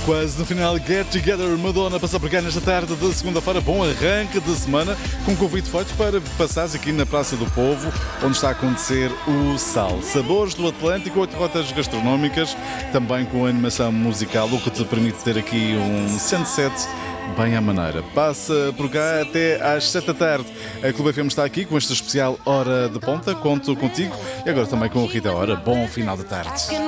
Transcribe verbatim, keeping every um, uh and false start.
Quase no final, Get Together, Madonna passou por cá nesta tarde de segunda-feira. Bom arranque de semana, com um convite feito para passares aqui na Praça do Povo, onde está a acontecer o Sal. Sabores do Atlântico, oito rotas gastronómicas, também com animação musical, o que te permite ter aqui um sunset bem à maneira. Passa por cá até às sete da tarde. A Clube F M está aqui com esta especial Hora de Ponta. Conto contigo e agora também com o Rita Ora. Bom final de tarde.